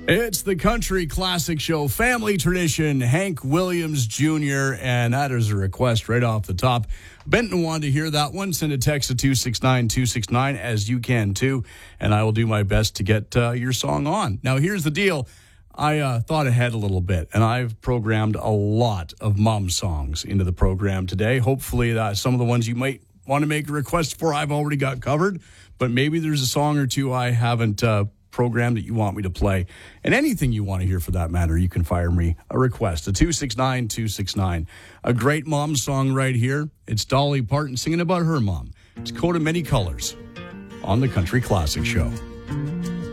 It's the Country Classic Show, family tradition, Hank Williams Jr., and that is a request right off the top. Benton wanted to hear that one. Send a text to 269-269, as you can too, and I will do my best to get your song on. Now, here's the deal. I thought ahead a little bit, and I've programmed a lot of mom songs into the program today. Hopefully, some of the ones you might want to make a request for, I've already got covered, but maybe there's a song or two I haven't program that you want me to play, and anything you want to hear for that matter, you can fire me a request to 269-269. A great mom song right here. It's Dolly Parton singing about her mom. It's Coat of Many Colors on the Country Classic Show.